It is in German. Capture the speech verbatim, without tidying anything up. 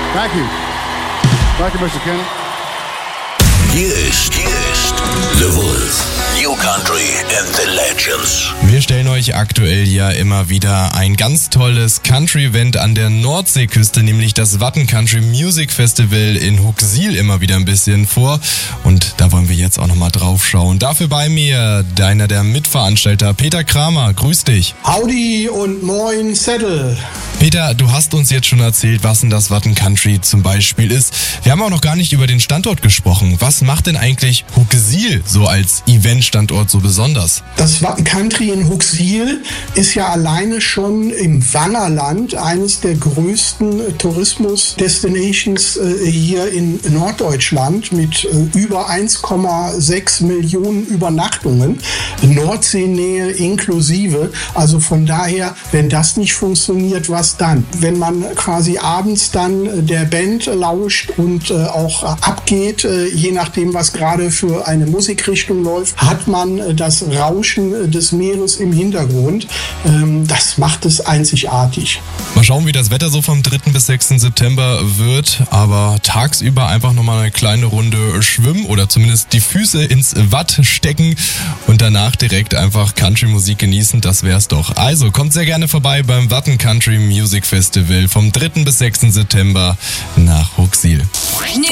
Thank you. Thank you, Mister Kenny. Hier ist, hier ist The Wolf. New Country and the Legends. Wir stellen euch aktuell ja immer wieder ein ganz tolles Country-Event an der Nordseeküste, nämlich das Watten Country Music Festival in Huxil immer wieder ein bisschen vor. Und da wollen wir jetzt auch nochmal drauf schauen. Dafür bei mir einer der Mitveranstalter, Peter Kramer. Grüß dich. Howdy und moin Settle. Peter, du hast uns jetzt schon erzählt, was denn das Watten Country zum Beispiel ist. Wir haben auch noch gar nicht über den Standort gesprochen. Was macht denn eigentlich Huxil so als Eventstandort so besonders? Das Watten Country in Huxil ist ja alleine schon im Wangerland eines der größten Tourismus-Destinations äh, hier in Norddeutschland mit äh, über eins Komma sechs Millionen Übernachtungen, Nordseenähe inklusive. Also von daher, wenn das nicht funktioniert, was dann? Wenn man quasi abends dann der Band lauscht und äh, auch abgeht, äh, je nachdem, was gerade für eine Musikrichtung läuft, hat man äh, das Rauschen des Meeres im Hintergrund. Ähm, das macht es einzigartig. Mal schauen, wie das Wetter so vom dritten bis sechsten September wird, aber tagsüber einfach nochmal eine kleine Runde schwimmen oder zumindest die Füße ins Watt stecken und danach direkt einfach Country-Musik genießen, das wär's doch. Also kommt sehr gerne vorbei beim Watten Country Music Festival vom dritten bis sechsten September nach Huxil.